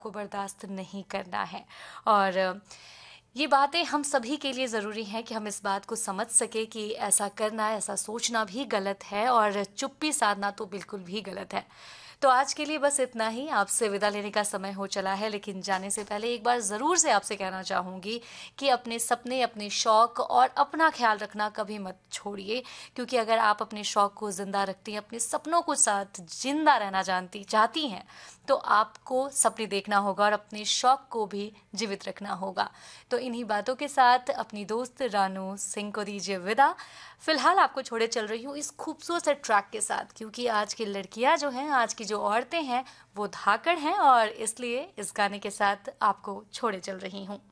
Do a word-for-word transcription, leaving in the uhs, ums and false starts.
को बर्दाश्त नहीं करना है। और ये बातें हम सभी के लिए ज़रूरी हैं कि हम इस बात को समझ सके कि ऐसा करना, ऐसा सोचना भी गलत है और चुप्पी साधना तो बिल्कुल भी गलत है। तो आज के लिए बस इतना ही। आपसे विदा लेने का समय हो चला है, लेकिन जाने से पहले एक बार ज़रूर से आपसे कहना चाहूँगी कि अपने सपने, अपने शौक़ और अपना ख्याल रखना कभी मत छोड़िए, क्योंकि अगर आप अपने शौक़ को ज़िंदा रखती हैं, अपने सपनों को साथ ज़िंदा रहना जानती चाहती हैं, तो आपको सपने देखना होगा और अपने शौक़ को भी जीवित रखना होगा। तो इन्हीं बातों के साथ अपनी दोस्त रानू सिंह को दीजिए विदा। फिलहाल आपको छोड़े चल रही हूँ इस खूबसूरत से ट्रैक के साथ, क्योंकि आज की लड़कियां जो हैं, आज की जो औरतें हैं, वो धाकड़ हैं और इसलिए इस गाने के साथ आपको छोड़े चल रही हूँ।